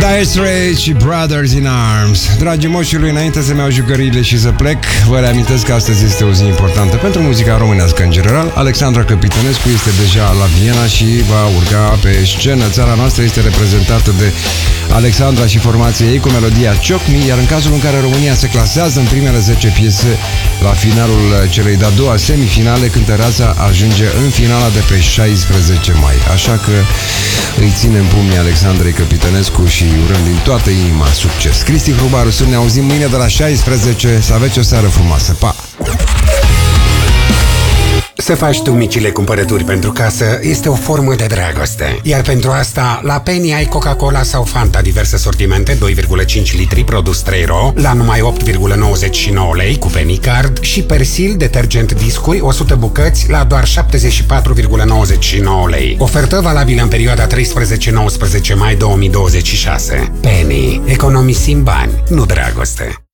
Dire Straits și Brothers in Arms. Dragii moșului, înainte să-mi iau jucăriile și să plec, vă reamintesc că astăzi este o zi importantă pentru muzica românească în general. Alexandra Căpitănescu este deja la Viena și va urca pe scenă. Țara noastră este reprezentată de Alexandra și formația ei cu melodia Choc Me, iar în cazul în care România se clasează în primele 10 piese la finalul celei de-a doua semifinale, cântăreața ajunge în finala de pe 16 mai. Așa că îi ținem pumnii Alexandrei Căpitănescu și urăm din toată inima succes. Cristi Hrubaru, ne auzim mâine de la 16. Să aveți o seară frumoasă. Pa! Să faci tu micile cumpărături pentru casă este o formă de dragoste. Iar pentru asta, la Penny ai Coca-Cola sau Fanta, diverse sortimente, 2,5 litri, produs 3 ro, la numai 8,99 lei cu Penny Card, și Persil, detergent discuri, 100 bucăți, la doar 74,99 lei. Ofertă valabilă în perioada 13-19 mai 2026. Penny. Economisim bani, nu dragoste.